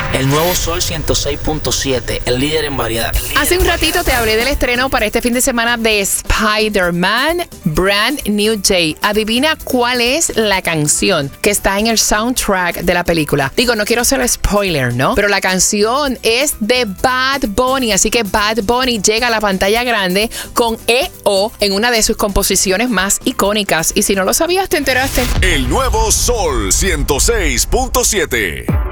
El nuevo Sol 106.7, el líder en variedad. Hace un ratito te hablé del estreno para este fin de semana de Spider-Man Brand New Day. Adivina cuál es la canción que está en el soundtrack de la película. Digo, no quiero hacer spoiler, ¿no? Pero la canción es de Bad Bunny, así que Bad Bunny llega a la pantalla grande con E.O. en una de sus composiciones más icónicas. Y si no lo sabías, te enteraste. El nuevo Sol 106.7.